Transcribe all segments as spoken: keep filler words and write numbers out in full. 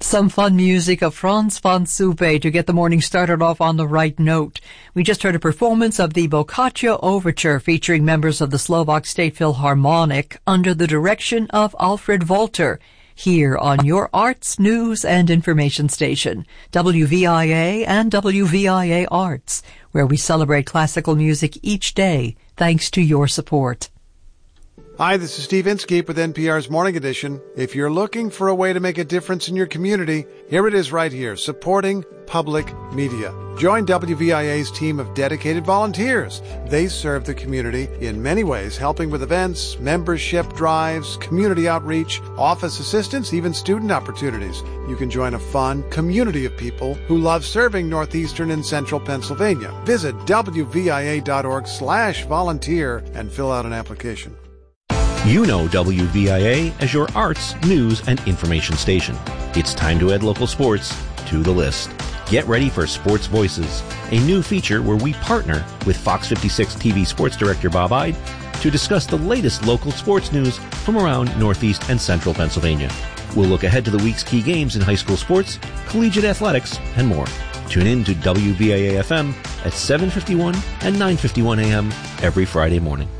Some fun music of Franz von Suppe to get the morning started off on the right note. We just heard a performance of the Boccaccio Overture featuring members of the Slovak State Philharmonic under the direction of Alfred Walter, here on your arts, news, and information station, W V I A and W V I A Arts, where we celebrate classical music each day thanks to your support. Hi, this is Steve Inskeep with N P R's Morning Edition. If you're looking for a way to make a difference in your community, here it is right here, supporting public media. Join W V I A's team of dedicated volunteers. They serve the community in many ways, helping with events, membership drives, community outreach, office assistance, even student opportunities. You can join a fun community of people who love serving northeastern and central Pennsylvania. Visit W V I A dot org slash volunteer and fill out an application. You know W V I A as your arts, news, and information station. It's time to add local sports to the list. Get ready for Sports Voices, a new feature where we partner with Fox fifty-six T V sports director Bob Ide to discuss the latest local sports news from around Northeast and Central Pennsylvania. We'll look ahead to the week's key games in high school sports, collegiate athletics, and more. Tune in to W V I A F M at seven fifty-one and nine fifty-one a m every Friday morning.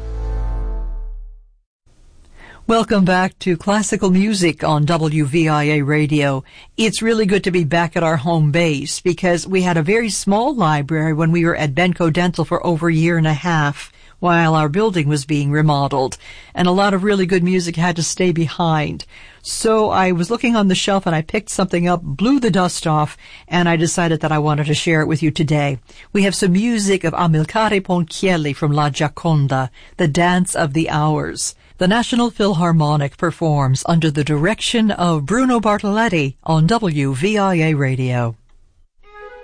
Welcome back to Classical Music on W V I A Radio. It's really good to be back at our home base because we had a very small library when we were at Benco Dental for over a year and a half while our building was being remodeled, and a lot of really good music had to stay behind. So I was looking on the shelf and I picked something up, blew the dust off, and I decided that I wanted to share it with you today. We have some music of Amilcare Ponchielli from La Gioconda, The Dance of the Hours. The National Philharmonic performs under the direction of Bruno Bartoletti on W V I A Radio.